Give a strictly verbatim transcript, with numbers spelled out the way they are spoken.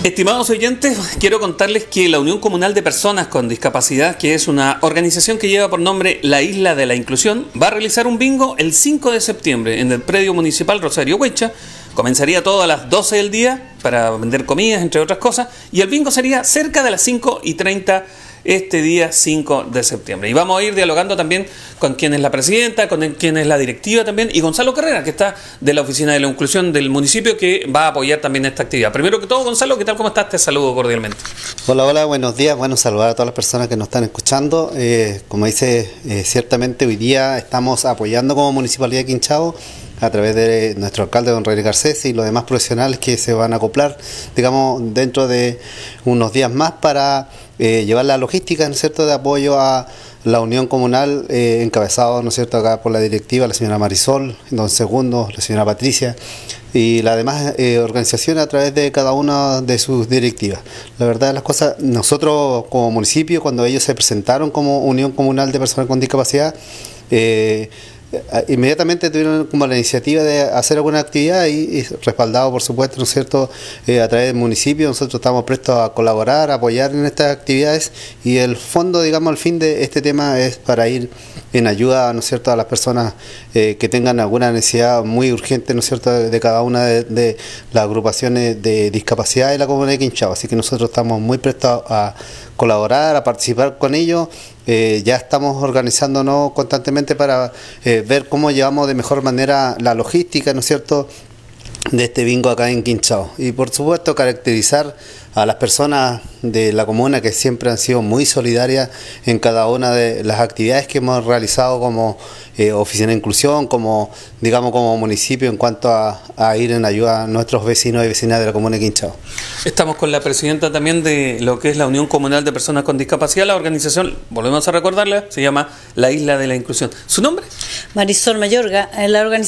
Estimados oyentes, quiero contarles que la Unión Comunal de Personas con Discapacidad, que es una organización que lleva por nombre La Isla de la Inclusión, va a realizar un bingo el cinco de septiembre en el predio municipal Rosario Huecha. Comenzaría todo a las doce del día para vender comidas, entre otras cosas, y el bingo sería cerca de las cinco y treinta este día cinco de septiembre. Y vamos a ir dialogando también con quien es la presidenta, con quien es la directiva también, y Gonzalo Carrera, que está de la Oficina de la Inclusión del municipio, que va a apoyar también esta actividad. Primero que todo, Gonzalo, ¿qué tal? ¿Cómo estás? Te saludo cordialmente. Hola, hola, buenos días. Bueno, saludar a todas las personas que nos están escuchando. Eh, como dice, eh, ciertamente hoy día estamos apoyando como Municipalidad de Quinchao a través de nuestro alcalde, don René Garcés, y los demás profesionales que se van a acoplar, digamos, dentro de unos días más para eh, llevar la logística, ¿no es cierto?, de apoyo a la Unión Comunal, eh, encabezado, ¿no es cierto?, acá por la directiva, la señora Marisol, don Segundo, la señora Patricia, y las demás eh, organizaciones a través de cada una de sus directivas. La verdad de las cosas, nosotros como municipio, cuando ellos se presentaron como Unión Comunal de Personas con Discapacidad, eh, inmediatamente tuvieron como la iniciativa de hacer alguna actividad y, y respaldado, por supuesto, ¿no es cierto?, eh, a través del municipio. Nosotros estamos prestos a colaborar, a apoyar en estas actividades, y el fondo, digamos, el fin de este tema es para ir en ayuda, ¿no es cierto?, a las personas eh, que tengan alguna necesidad muy urgente, ¿no es cierto?, de, de cada una de, de las agrupaciones de discapacidad de la comunidad de Quinchao. Así que nosotros estamos muy prestos a colaborar, a participar con ellos. Eh, ya estamos organizándonos constantemente para eh, ver cómo llevamos de mejor manera la logística, ¿no es cierto?, de este bingo acá en Quinchao. Y por supuesto caracterizar a las personas de la comuna que siempre han sido muy solidarias en cada una de las actividades que hemos realizado como eh, Oficina de Inclusión, como, digamos, como municipio, en cuanto a, a ir en ayuda a nuestros vecinos y vecinas de la comuna de Quinchao. Estamos con la presidenta también de lo que es la Unión Comunal de Personas con Discapacidad. La organización, volvemos a recordarla, se llama La Isla de la Inclusión. ¿Su nombre? Marisol Mayorga. La organización